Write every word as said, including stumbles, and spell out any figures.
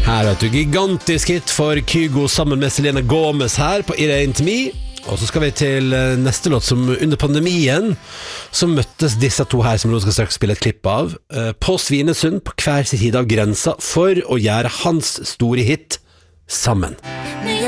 Her vet du, gigantisk hit for Kygo sammen med Selena Gomez her på It Ain't Me. Og så skal vi til neste låt som under pandemien så møttes disse to her som nå skal straks spille et klipp av på Svinesund på hver sin side av grensa for å gjøre hans store hit sammen.